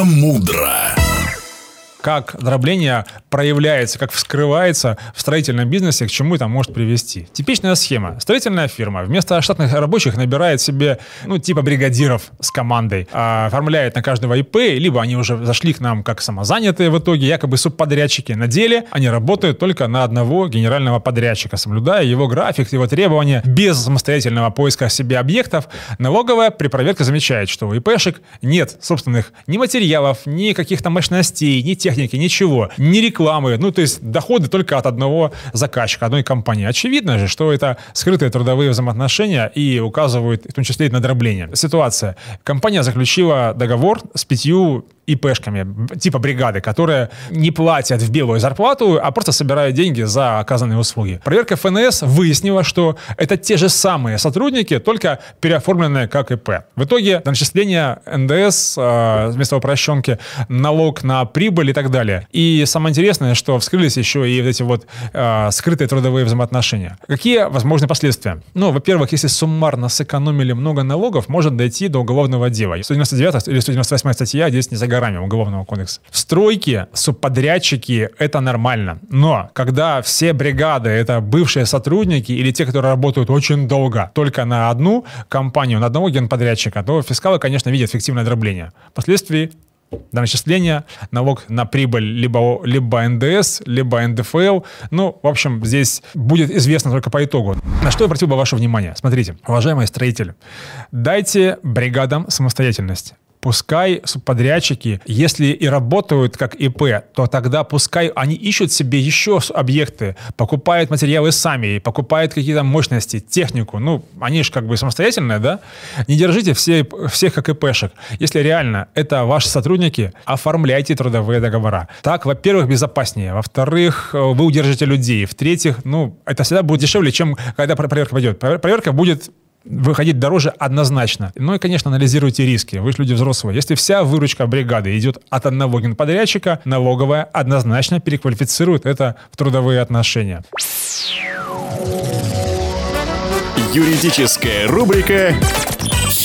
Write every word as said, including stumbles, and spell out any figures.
Мудро. Как дробление проявляется, как вскрывается в строительном бизнесе, к чему это может привести. Типичная схема. Строительная фирма вместо штатных рабочих набирает себе, ну, типа бригадиров с командой, оформляет на каждого ИП, либо они уже зашли к нам как самозанятые в итоге, якобы субподрядчики. На деле они работают только на одного генерального подрядчика, соблюдая его график, его требования, без самостоятельного поиска себе объектов. Налоговая при проверке замечает, что у ИПшек нет собственных ни материалов, ни каких-то мощностей, ни тех техники, ничего, ни рекламы, ну, то есть доходы только от одного заказчика, одной компании. Очевидно же, что это скрытые трудовые взаимоотношения и указывают, в том числе и на дробление. Ситуация. Компания заключила договор с пятью ИПшками, типа бригады, которые не платят в белую зарплату, а просто собирают деньги за оказанные услуги. Проверка эф эн эс выяснила, что это те же самые сотрудники, только переоформленные как ИП. В итоге начисление эн дэ эс, э, вместо упрощенки, налог на прибыль и так далее. И самое интересное, что вскрылись еще и вот эти вот э, скрытые трудовые взаимоотношения. Какие возможны последствия? Ну, во-первых, если суммарно сэкономили много налогов, может дойти до уголовного дела. сто девяносто девятая или сто девяносто восьмая статья здесь не за горами Уголовного кодекса. В стройке субподрядчики — это нормально. Но когда все бригады — это бывшие сотрудники или те, которые работают очень долго только на одну компанию, на одного генподрядчика, то фискалы, конечно, видят фиктивное дробление. Впоследствии до начисления налог на прибыль либо, либо эн дэ эс, либо эн дэ эф эл. Ну, в общем, здесь будет известно только по итогу. На что я обратил бы ваше внимание? Смотрите, уважаемые строители, дайте бригадам самостоятельность. Пускай субподрядчики, если и работают как ИП, то тогда пускай они ищут себе еще объекты, покупают материалы сами, покупают какие-то мощности, технику. Ну, они же как бы самостоятельные, да? Не держите все, всех как ИПшек. Если реально это ваши сотрудники, оформляйте трудовые договора. Так, во-первых, безопаснее. Во-вторых, вы удержите людей. В-третьих, ну, это всегда будет дешевле, чем когда проверка пойдет. Проверка будет выходить дороже однозначно. Ну и, конечно, анализируйте риски. Вы же люди взрослые. Если вся выручка бригады идет от одного генподрядчика, налоговая однозначно переквалифицирует это в трудовые отношения. Юридическая рубрика